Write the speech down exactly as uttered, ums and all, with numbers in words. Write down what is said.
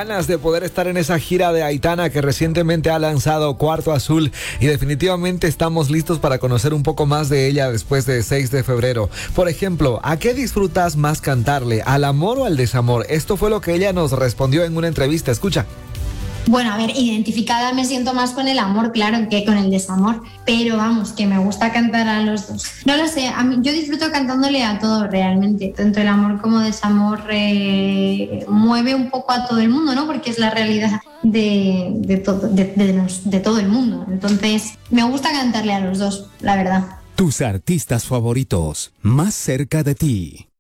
ganas de poder estar en esa gira de Aitana que recientemente ha lanzado Cuarto Azul y definitivamente estamos listos para conocer un poco más de ella después de seis de febrero. Por ejemplo, ¿a qué disfrutas más cantarle? ¿Al amor o al desamor? Esto fue lo que ella nos respondió en una entrevista. Escucha. Bueno, a ver, identificada me siento más con el amor, claro, que con el desamor, pero vamos, que me gusta cantar a los dos. No lo sé, a mí, yo disfruto cantándole a todo realmente, tanto el amor como desamor eh, mueve un poco a todo el mundo, ¿no? Porque es la realidad de, de, todo, de, de, los, de todo el mundo. Entonces, me gusta cantarle a los dos, la verdad. Tus artistas favoritos, más cerca de ti.